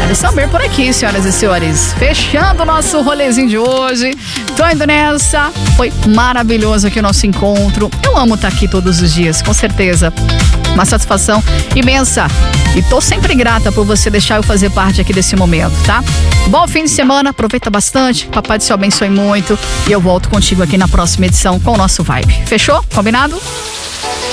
Saber por aqui, senhoras e senhores. Fechando o nosso rolezinho de hoje. Tô indo nessa. Foi maravilhoso aqui o nosso encontro. Eu amo estar aqui todos os dias, com certeza. Uma satisfação imensa. E tô sempre grata por você deixar eu fazer parte aqui desse momento, tá? Bom fim de semana, aproveita bastante. Papai do Céu abençoe muito. E eu volto contigo aqui na próxima edição com o nosso Vibe. Fechou? Combinado?